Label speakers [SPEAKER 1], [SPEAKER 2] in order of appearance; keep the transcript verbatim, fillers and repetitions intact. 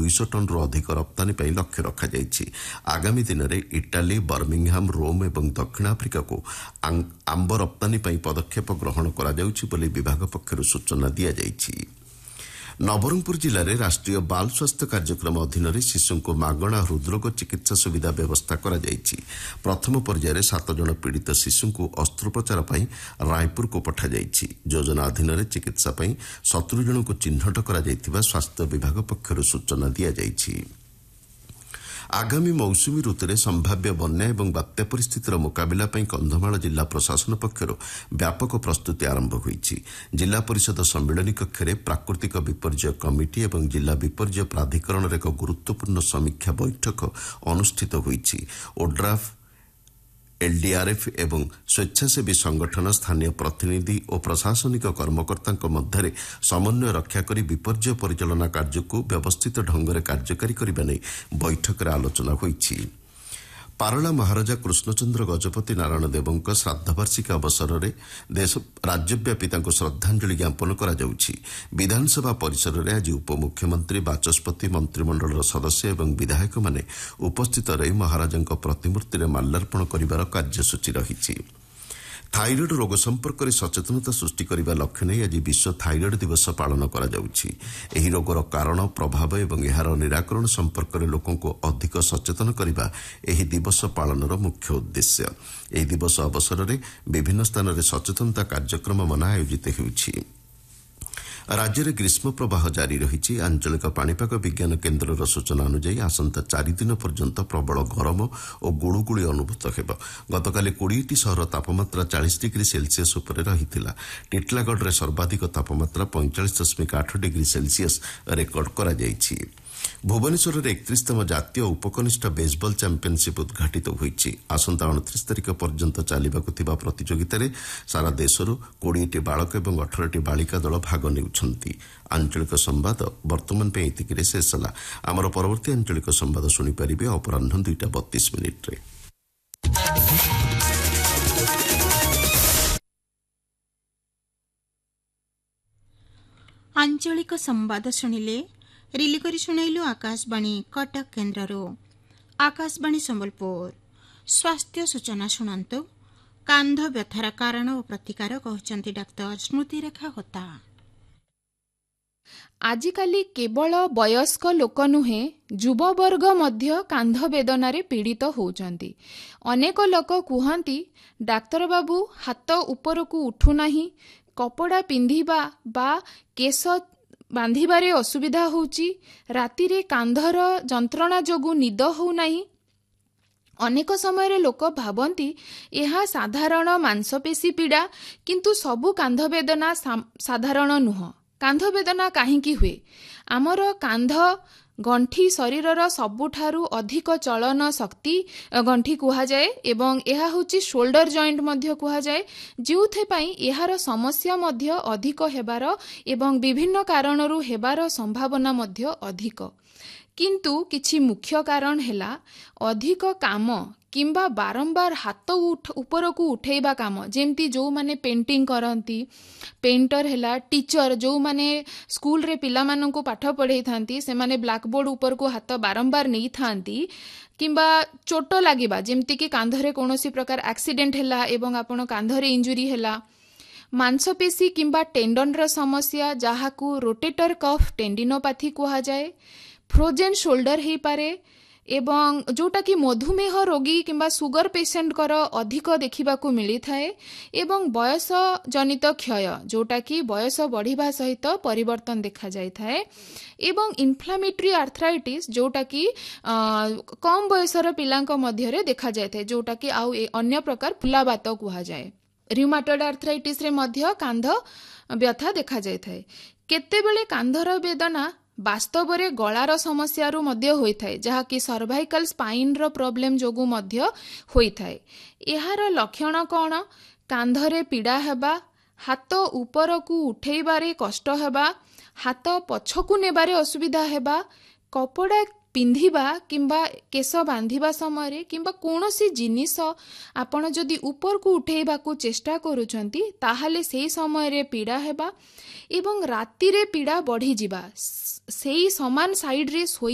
[SPEAKER 1] ଦୁଇଶହ ଟନ୍ରୁ ଅଧିକ ରପ୍ତାନୀ ପାଇଁ ଲକ୍ଷ୍ୟ ରଖାଯାଇଛି। ଆଗାମୀ ଦିନରେ ଇଟାଲୀ, ବର୍ମିଂହାମ୍, ରୋମ୍ ଏବଂ ଦକ୍ଷିଣ ଆଫ୍ରିକାକୁ ଆମ୍ବ ରପ୍ତାନୀ ପାଇଁ ପଦକ୍ଷେପ ଗ୍ରହଣ କରାଯାଉଛି ବୋଲି ବିଭାଗ ପକ୍ଷରୁ ସୂଚନା ଦିଆଯାଇଛି। ନବରଙ୍ଗପୁର ଜିଲ୍ଲାରେ ରାଷ୍ଟ୍ରୀୟ ବାଲ୍ ସ୍ୱାସ୍ଥ୍ୟ କାର୍ଯ୍ୟକ୍ରମ ଅଧୀନରେ ଶିଶୁଙ୍କୁ ମାଗଣା ହୃଦ୍ରୋଗ ଚିକିତ୍ସା ସୁବିଧା ବ୍ୟବସ୍ଥା କରାଯାଇଛି। ପ୍ରଥମ ପର୍ଯ୍ୟାୟରେ ସାତ ଜଣ ପୀଡ଼ିତ ଶିଶୁଙ୍କୁ ଅସ୍ତ୍ରୋପଚାର ପାଇଁ ରାୟପୁରକୁ ପଠାଯାଇଛି। ଯୋଜନା ଅଧୀନରେ ଚିକିତ୍ସା ପାଇଁ ସତୁରୀ ଜଣଙ୍କୁ ଚିହ୍ନଟ କରାଯାଇଥିବା ସ୍ୱାସ୍ଥ୍ୟ ବିଭାଗ ପକ୍ଷରୁ ସୂଚନା ଦିଆଯାଇଛି। ଆଗାମୀ ମୌସୁମୀ ଋତୁରେ ସମ୍ଭାବ୍ୟ ବନ୍ୟା ଏବଂ ବାତ୍ୟା ପରିସ୍ଥିତିର ମୁକାବିଲା ପାଇଁ କନ୍ଧମାଳ ଜିଲ୍ଲା ପ୍ରଶାସନ ପକ୍ଷରୁ ବ୍ୟାପକ ପ୍ରସ୍ତୁତି ଆରମ୍ଭ ହୋଇଛି। ଜିଲ୍ଲା ପରିଷଦ ସମ୍ମିଳନୀ କକ୍ଷରେ ପ୍ରାକୃତିକ ବିପର୍ଯ୍ୟୟ କମିଟି ଏବଂ ଜିଲ୍ଲା ବିପର୍ଯ୍ୟୟ ପ୍ରାଧିକରଣର ଏକ ଗୁରୁତ୍ୱପୂର୍ଣ୍ଣ ସମୀକ୍ଷା ବୈଠକ ଅନୁଷ୍ଠିତ ହୋଇଛି। ଓଡ୍ରାଫ୍, ଏଲ୍ଡିଆର୍ଏଫ୍ ଏବଂ ସ୍ୱେଚ୍ଛାସେବୀ ସଂଗଠନ, ସ୍ଥାନୀୟ ପ୍ରତିନିଧି ଓ ପ୍ରଶାସନିକ କର୍ମକର୍ତ୍ତାଙ୍କ ମଧ୍ୟରେ ସମନ୍ୱୟ ରକ୍ଷା କରି ବିପର୍ଯ୍ୟୟ ପରିଚାଳନା କାର୍ଯ୍ୟକୁ ବ୍ୟବସ୍ଥିତ ଢଙ୍ଗରେ କାର୍ଯ୍ୟକାରୀ କରିବା ନେଇ ବୈଠକରେ ଆଲୋଚନା ହୋଇଛି। ପାରଳା ମହାରାଜା କୃଷ୍ଣଚନ୍ଦ୍ର ଗଜପତି ନାରାୟଣ ଦେବଙ୍କ ଶ୍ରାଦ୍ଧବାର୍ଷିକୀ ଅବସରରେ ରାଜ୍ୟବ୍ୟାପୀ ତାଙ୍କୁ ଶ୍ରଦ୍ଧାଞ୍ଜଳି ଜ୍ଞାପନ କରାଯାଉଛି। ବିଧାନସଭା ପରିସରରେ ଆଜି ଉପମୁଖ୍ୟମନ୍ତ୍ରୀ, ବାଚସ୍ପତି, ମନ୍ତ୍ରିମଣ୍ଡଳର ସଦସ୍ୟ ଏବଂ ବିଧାୟକମାନେ ଉପସ୍ଥିତ ରହି ମହାରାଜାଙ୍କ ପ୍ରତିମୂର୍ତ୍ତିରେ ମାଲ୍ୟାର୍ପଣ କରିବାର କାର୍ଯ୍ୟସୂଚୀ ରହିଛି। ଥାଇରଏଡ୍ ରୋଗ ସମ୍ପର୍କରେ ସଚେତନତା ସୃଷ୍ଟି କରିବା ଲକ୍ଷ୍ୟ ନେଇ ଆଜି ବିଶ୍ୱ ଥାଇରଏଡ୍ ଦିବସ ପାଳନ କରାଯାଉଛି। ଏହି ରୋଗର କାରଣ, ପ୍ରଭାବ ଏବଂ ଏହାର ନିରାକରଣ ସମ୍ପର୍କରେ ଲୋକଙ୍କୁ ଅଧିକ ସଚେତନ କରିବା ଏହି ଦିବସ ପାଳନର ମୁଖ୍ୟ ଉଦ୍ଦେଶ୍ୟ। ଏହି ଦିବସ ଅବସରରେ ବିଭିନ୍ନ ସ୍ଥାନରେ ସଚେତନତା କାର୍ଯ୍ୟକ୍ରମମାନ ଆୟୋଜିତ ହେଉଛି। ରାଜ୍ୟରେ ଗ୍ରୀଷ୍ମ ପ୍ରବାହ ଜାରି ରହିଛି। ଆଞ୍ଚଳିକ ପାଣିପାଗ ବିଜ୍ଞାନ କେନ୍ଦ୍ରର ସୂଚନା ଅନୁଯାୟୀ ଆସନ୍ତା ଚାରିଦିନ ପର୍ଯ୍ୟନ୍ତ ପ୍ରବଳ ଗରମ ଓ ଗୁଳୁଗୁଳି ଅନୁଭୂତ ହେବ। ଗତକାଲି କୋଡ଼ିଏଟି ସହର ତାପମାତ୍ରା ଚାଳିଶ ଡିଗ୍ରୀ ସେଲ୍ସିୟସ୍ ଉପରେ ରହିଥିଲା। ଟିଟିଲାଗଡ଼ରେ ସର୍ବାଧିକ ତାପମାତ୍ରା ପଇଁଚାଳିଶ ଦଶମିକ ଆଠ ଡିଗ୍ରୀ ସେଲ୍ସିୟସ୍ ରେକର୍ଡ କରାଯାଇଛି। ଭୁବନେଶ୍ୱରରେ ଏକତିରିଶତମ ଜାତୀୟ ଉପକନିଷ୍ଠ ବେସବଲ ଚାମ୍ପିୟନସିପ୍ ଉଦ୍ଘାଟିତ ହୋଇଛି। ଆସନ୍ତା ଅଣତିରିଶ ତାରିଖ ପର୍ଯ୍ୟନ୍ତ ଚାଲିବାକୁ ଥିବା ପ୍ରତିଯୋଗିତାରେ ସାରା ଦେଶରୁ କୋଡ଼ିଏଟି ବାଳକ ଏବଂ ଅଠରଟି ବାଳିକା ଦଳ ଭାଗ ନେଉଛନ୍ତି। ଆଞ୍ଚଳିକ ସମ୍ବାଦ ବର୍ତ୍ତମାନ ପାଇଁ ଏତିକିରେ ଶେଷ ହେଲା। ଆମର ପରବର୍ତ୍ତୀ ଆଞ୍ଚଳିକ ସମ୍ବାଦ ଶୁଣିପାରିବେ ଅପରାହ୍ନ ଦୁଇଟା ବତିଶ ମିନିଟ୍ରେ।
[SPEAKER 2] ଆଞ୍ଚଳିକ ସମ୍ବାଦ ଶୁଣିଲେ ରିଲି କରି ଶୁଣାଇଲୁ ଆକାଶବାଣୀ କଟକ କେନ୍ଦ୍ରରୁ। ଆକାଶବାଣୀ ସମ୍ବଲପୁର ସ୍ୱାସ୍ଥ୍ୟ ସୂଚନା ଶୁଣନ୍ତୁ। କାନ୍ଧ ବ୍ୟଥାର କାରଣ ଓ ପ୍ରତିକାର କହୁଛନ୍ତି ଡାକ୍ତର ସ୍ମୃତିରେଖା ହୋତା।
[SPEAKER 3] ଆଜିକାଲି କେବଳ ବୟସ୍କ ଲୋକ ନୁହେଁ, ଯୁବବର୍ଗ ମଧ୍ୟ କାନ୍ଧ ବେଦନାରେ ପୀଡ଼ିତ ହେଉଛନ୍ତି। ଅନେକ ଲୋକ କୁହନ୍ତି, ଡାକ୍ତର ବାବୁ ହାତ ଉପରକୁ ଉଠୁନାହିଁ, କପଡ଼ା ପିନ୍ଧିବା ବା କେଶ ବାନ୍ଧିବାରେ ଅସୁବିଧା ହେଉଛି, ରାତିରେ କାନ୍ଧର ଯନ୍ତ୍ରଣା ଯୋଗୁଁ ନିଦ ହେଉନାହିଁ। ଅନେକ ସମୟରେ ଲୋକ ଭାବନ୍ତି ଏହା ସାଧାରଣ ମାଂସପେଶୀ ପୀଡ଼ା, କିନ୍ତୁ ସବୁ କାନ୍ଧ ବେଦନା ସାଧାରଣ ନୁହଁ। କାନ୍ଧ ବେଦନା କାହିଁକି ହୁଏ? ଆମର କାନ୍ଧ ଗଣ୍ଠି ଶରୀରର ସବୁଠାରୁ ଅଧିକ ଚଳନ ଶକ୍ତି ଗଣ୍ଠି କୁହାଯାଏ ଏବଂ ଏହା ହେଉଛି ସୋଲ୍ଡର ଜଏଣ୍ଟ ମଧ୍ୟ କୁହାଯାଏ, ଯେଉଁଥିପାଇଁ ଏହାର ସମସ୍ୟା ମଧ୍ୟ ଅଧିକ ହେବାର ଏବଂ ବିଭିନ୍ନ କାରଣରୁ ହେବାର ସମ୍ଭାବନା ମଧ୍ୟ ଅଧିକ। କିନ୍ତୁ କିଛି ମୁଖ୍ୟ କାରଣ ହେଲା ଅଧିକ କାମ କିମ୍ବା ବାରମ୍ବାର ହାତ ଉପରକୁ ଉଠେଇବା କାମ, ଯେମିତି ଯେଉଁମାନେ ପେଣ୍ଟିଂ କରନ୍ତି, ପେଣ୍ଟର ହେଲା, ଟିଚର ଯେଉଁମାନେ ସ୍କୁଲରେ ପିଲାମାନଙ୍କୁ ପାଠ ପଢ଼େଇଥାନ୍ତି, ସେମାନେ ବ୍ଲାକବୋର୍ଡ ଉପରକୁ ହାତ ବାରମ୍ବାର ନେଇଥାନ୍ତି, କିମ୍ବା ଚୋଟ ଲାଗିବା, ଯେମିତିକି କାନ୍ଧରେ କୌଣସି ପ୍ରକାର ଆକ୍ସିଡେଣ୍ଟ ହେଲା ଏବଂ ଆପଣ କାନ୍ଧରେ ଇଞ୍ଜୁରୀ ହେଲା, ମାଂସପେଶୀ କିମ୍ବା ଟେଣ୍ଡନର ସମସ୍ୟା ଯାହାକୁ ରୋଟେଟର କଫ୍ ଟେଣ୍ଡିନୋପାଥି କୁହାଯାଏ, ଫ୍ରୋଜେନ୍ ସୋଲ୍ଡର ହେଇପାରେ ଏବଂ ଯେଉଁଟାକି ମଧୁମେହ ରୋଗୀ କିମ୍ବା ସୁଗର ପେସେଣ୍ଟଙ୍କର ଅଧିକ ଦେଖିବାକୁ ମିଳିଥାଏ, ଏବଂ ବୟସ ଜନିତ କ୍ଷୟ ଯେଉଁଟାକି ବୟସ ବଢ଼ିବା ସହିତ ପରିବର୍ତ୍ତନ ଦେଖାଯାଇଥାଏ, ଏବଂ ଇନଫ୍ଲାମେଟରି ଆର୍ଥ୍ରାଇଟିସ୍ ଯେଉଁଟାକି କମ୍ ବୟସର ପିଲାଙ୍କ ମଧ୍ୟରେ ଦେଖାଯାଇଥାଏ, ଯେଉଁଟାକି ଆଉ ଅନ୍ୟ ପ୍ରକାର ଫୁଲାବାତ କୁହାଯାଏ। ରିଉମାଟଏଡ୍ ଆର୍ଥ୍ରାଇଟିସ୍ରେ ମଧ୍ୟ କାନ୍ଧ ବ୍ୟଥା ଦେଖାଯାଇଥାଏ। କେତେବେଳେ କାନ୍ଧର ବେଦନା ବାସ୍ତବରେ ଗଳାର ସମସ୍ୟାରୁ ମଧ୍ୟ ହୋଇଥାଏ, ଯାହାକି ସର୍ଭାଇକାଲ ସ୍ପାଇନ୍ର ପ୍ରୋବ୍ଲେମ୍ ଯୋଗୁଁ ମଧ୍ୟ ହୋଇଥାଏ। ଏହାର ଲକ୍ଷଣ କ'ଣ? କାନ୍ଧରେ ପୀଡ଼ା ହେବା, ହାତ ଉପରକୁ ଉଠେଇବାରେ କଷ୍ଟ ହେବା, ହାତ ପଛକୁ ନେବାରେ ଅସୁବିଧା ହେବା, କପଡ଼ା ପିନ୍ଧିବା କିମ୍ବା କେଶ ବାନ୍ଧିବା ସମୟରେ କିମ୍ବା କୌଣସି ଜିନିଷ ଆପଣ ଯଦି ଉପରକୁ ଉଠେଇବାକୁ ଚେଷ୍ଟା କରୁଛନ୍ତି ତାହେଲେ ସେହି ସମୟରେ ପୀଡ଼ା ହେବା ଏବଂ ରାତିରେ ପୀଡ଼ା ବଢ଼ିଯିବା, ସେହି ସମାନ ସାଇଡ୍ରେ ଶୋଇ